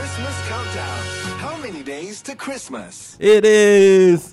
Christmas Countdown. How many days to Christmas? It is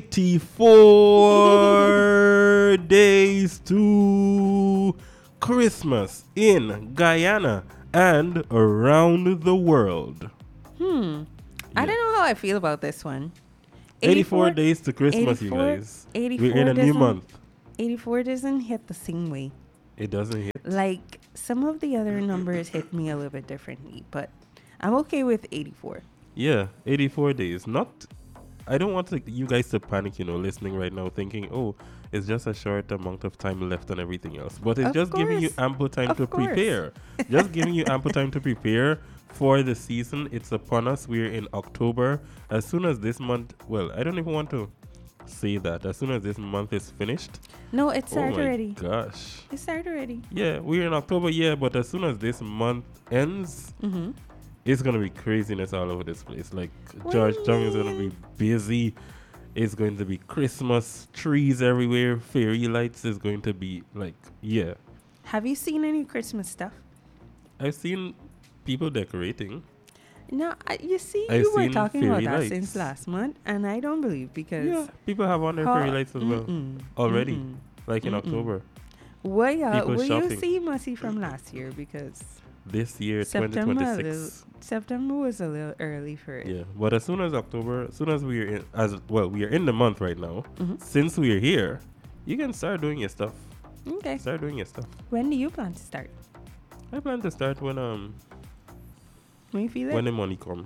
84 days to Christmas in Guyana and around the world. I don't know how I feel about this one. 84 days to Christmas, 84 you guys. 84 We're in a new doesn't- month. 84 doesn't hit the same way. It doesn't hit. Like, some of the other numbers hit me a little bit differently, but I'm okay with 84. Yeah, 84 days. I don't want you guys to panic, listening right now, thinking, oh, it's just a short amount of time left and everything else. But it's Of just giving you course. ample time Of to course. prepare. Just giving you ample time to prepare for the season. It's upon us. We're in October. As soon as this month, well, I don't even want to say that. As soon as this month is finished. No, it started oh my already. gosh. It started already. Yeah, we're in October, yeah, but as soon as this month ends, Mm-hmm. it's gonna be craziness all over this place. Like Georgetown is gonna be busy. It's going to be Christmas trees everywhere. Fairy lights is going to be like, yeah. Have you seen any Christmas stuff? I've seen people decorating. No, you see, I've you were seen talking about fairy that lights. since last month, and I don't believe because Yeah, people have on their How- fairy lights as well already, like in Mm-mm. October. What People will you shopping. see Mussy from last year? Because This year, September, 2026. September was a little early for it. Yeah, but as soon as October, as soon as we are in, we are in the month right now. Mhm. Since we are here, you can start doing your stuff. Okay. Start doing your stuff. When do you plan to start? I plan to start when When you feel it? when the money come.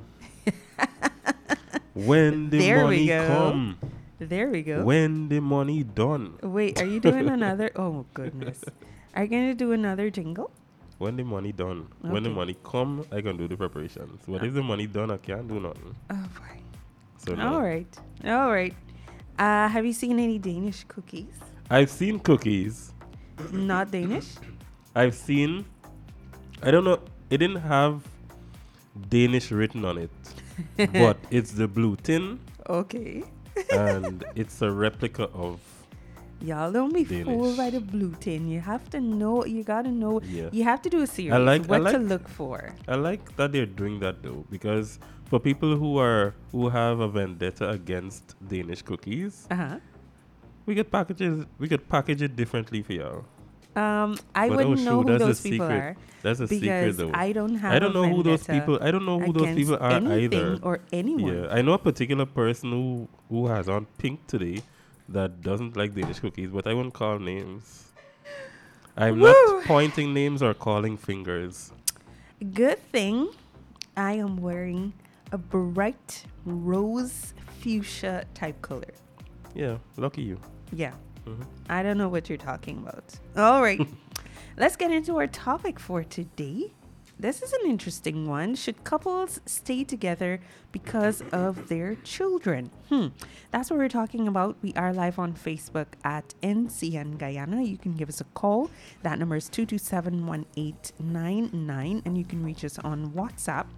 When the There we money go. come. There we go. When the money done. Wait, are you doing another? Oh goodness. Are you going to do another jingle? When the money done. When the Okay. money come, I can do the preparations. But if the money done, I can't do nothing. Oh boy. So no. All right. All right. Have you seen any Danish cookies? I've seen cookies. Not Danish? I've seen. I don't know. It didn't have Danish written on it, but it's the blue tin, Okay. and it's a replica of. Y'all don't be Danish. fooled by the blue tin. You have to know. You got to know. Yeah. You have to do a series. I what to like- look for. I like that they're doing that though, because for people who have a vendetta against Danish cookies, Uh-huh. we could package it differently for y'all. I But wouldn't oh, know shoot, who that's a those people secret. are That's a secret because though. I don't have. I don't a know who those vendetta people. I don't know who those against people are anything either. or anyone. Yeah, I know a particular person who has on pink today that doesn't like Danish cookies, but I won't call names. I'm Woo! not pointing names or calling fingers. Good thing I am wearing a bright rose fuchsia type color. Yeah, lucky you. Yeah. Mhm. I don't know what you're talking about. All right. Let's get into our topic for today. This is an interesting one. Should couples stay together because of their children? That's what we're talking about. We are live on Facebook at NCN Guyana. You can give us a call. That number is 227-1899. And you can reach us on WhatsApp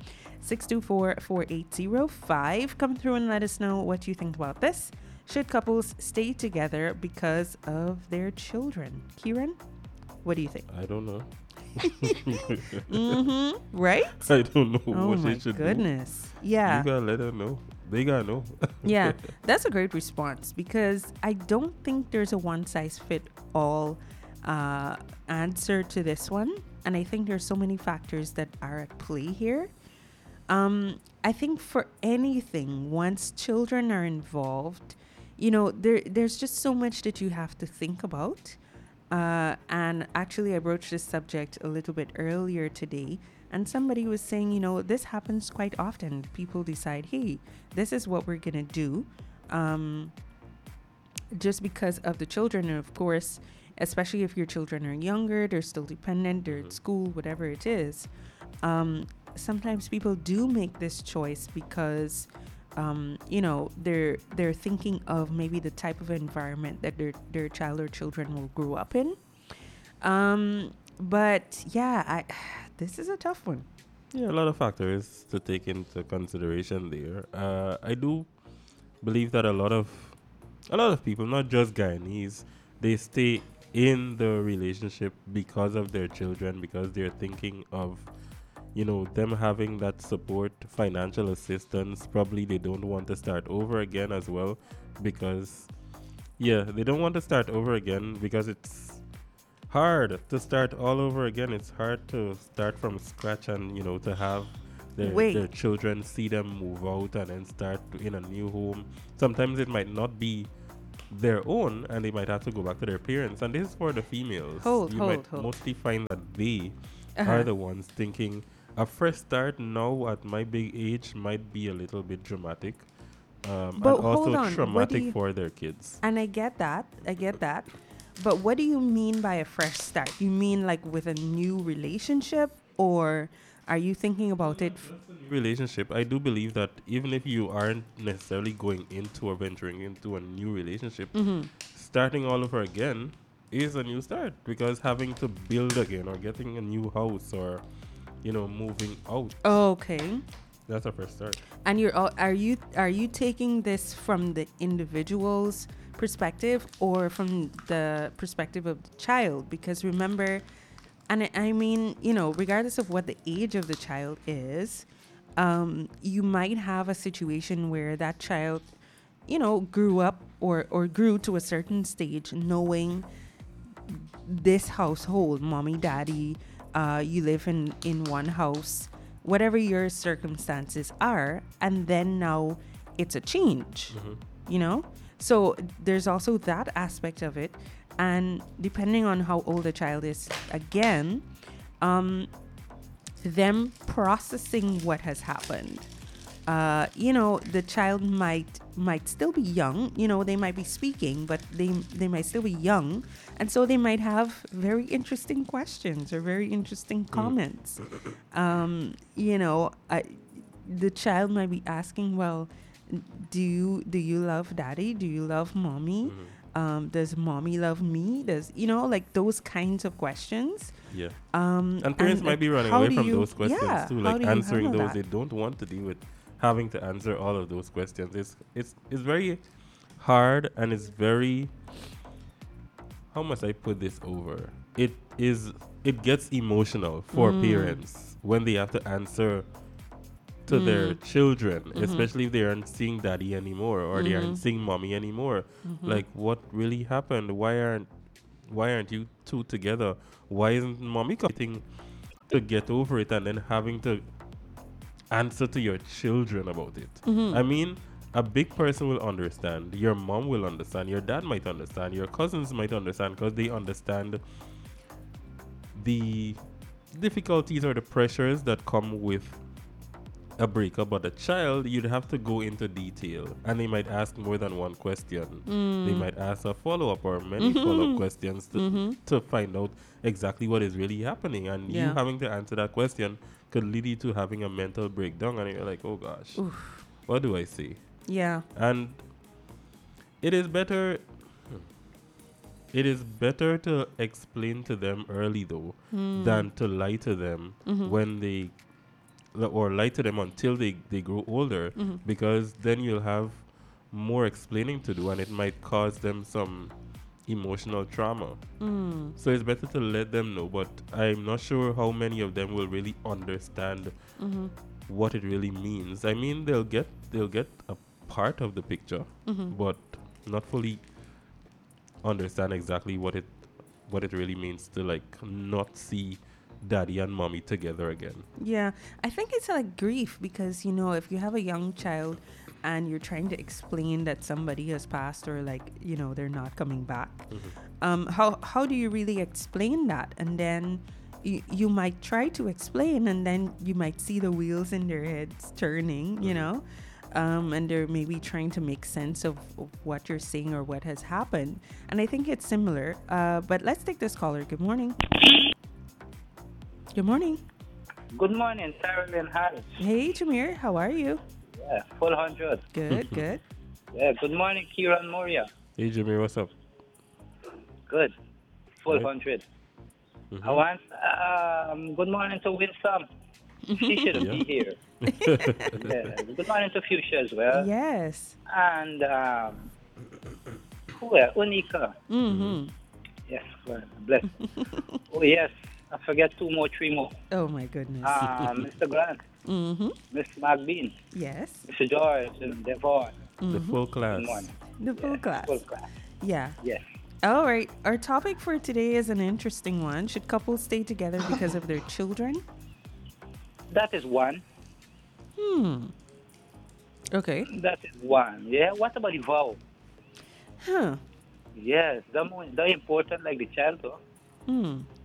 624-4805. Come through and let us know what you think about this. Should couples stay together because of their children? Kieran, what do you think? I don't know. Right? I don't know Oh what my they should goodness. do. Yeah. You gotta let them know. They gotta know. Yeah. That's a great response because I don't think there's a one size fit all answer to this one. And I think there's so many factors that are at play here. I think for anything, once children are involved, there's just so much that you have to think about. And actually, I broached this subject a little bit earlier today, and somebody was saying, this happens quite often. People decide, hey, this is what we're going to do, just because of the children. And of course, especially if your children are younger, they're still dependent, they're at school, whatever it is. Sometimes people do make this choice because they're thinking of maybe the type of environment that their child or children will grow up in. But yeah, this is a tough one. Yeah, a lot of factors to take into consideration there. I do believe that a lot of people, not just Guyanese, they stay in the relationship because of their children, because they're thinking of them having that support, financial assistance, probably they don't want to start over again as well, because yeah, they don't want to start over again because it's hard to start all over again. It's hard to start from scratch and to have their Wait. children, see them move out and then start in a new home. Sometimes it might not be their own and they might have to go back to their parents, and this is for the females. Hold, You hold, might hold. mostly find that they Uh-huh. are the ones thinking a fresh start now at my big age might be a little bit dramatic, and But also hold on, what do traumatic you- for their kids. And I get that. But what do you mean by a fresh start? You mean like with a new relationship, or are you thinking about it? Relationship, I do believe that even if you aren't necessarily going into or venturing into a new relationship, starting all over again is a new start, because having to build again or getting a new house or moving out, Okay. that's a first start. And are you taking this from the individual's perspective or from the perspective of the child? Because remember, and I mean, regardless of what the age of the child is, you might have a situation where that child, grew up or grew to a certain stage knowing this household, mommy, daddy, you live in one house, whatever your circumstances are, and then now it's a change, So there's also that aspect of it. And depending on how old the child is, again, them processing what has happened. The child might still be young. They might be speaking, but they might still be young, and so they might have very interesting questions or very interesting comments. The child might be asking, well, do you love daddy? Do you love mommy? Does mommy love me? Does like those kinds of questions? Yeah. And parents might be running how away do from you- those questions yeah, too, how like do you answering handle those. that? They don't want to deal with having to answer all of those questions. It's very hard, and it's very, how must I put this over? It gets emotional for parents when they have to answer to their children, especially if they aren't seeing daddy anymore or they aren't seeing mommy anymore. Like, what really happened? Why aren't you two together? Why isn't mommy coming to get over it and then having to answer to your children about it? I mean, a big person will understand. Your mom will understand. Your dad might understand. Your cousins might understand, because they understand the difficulties or the pressures that come with a breakup. But a child, you'd have to go into detail, and they might ask more than one question. They might ask a follow-up or many follow-up questions to find out exactly what is really happening, and you Yeah. having to answer that question could lead you to having a mental breakdown, and you're like, oh gosh, what do I say? Yeah. And it is better to explain to them early, though, than to lie to them when they, or lie to them until they grow older, because then you'll have more explaining to do, and it might cause them some emotional trauma. So it's better to let them know, but I'm not sure how many of them will really understand what it really means. I mean, they'll get a part of the picture, but not fully understand exactly what it really means to, like, not see daddy and mommy together again. Yeah, I think it's like grief, because if you have a young child and you're trying to explain that somebody has passed, or like they're not coming back, how do you really explain that? And then you might try to explain, and then you might see the wheels in their heads turning, and they're maybe trying to make sense of what you're saying or what has happened. And I think it's similar. But let's take this caller. Good morning. Good morning. Good morning, Sarah Harris. Hey, Jameer. How are you? Yeah, full 100. Good, good. Yeah, good morning, Kieran Moria. Hey, Jimmy, what's up? Good. Full Right. 100. I want good morning to Winsome. She shouldn't Yeah. be here. Yeah. Good morning to Fuchsia as well. Yes. And who else? Unika. Mm-hmm. Yes, well, bless. Oh, yes. I forget two more, three more. Oh my goodness. Mr. Grant, Mm-hmm. Miss McBean, Yes. Mr. George, and Devon. The full class. Good morning. The full class. Full class. Yeah. Yes. All right. Our topic for today is an interesting one. Should couples stay together because of their children? That is one. Okay. That is one. Yeah. What about the vow? Huh. Yes. The important like the child, though.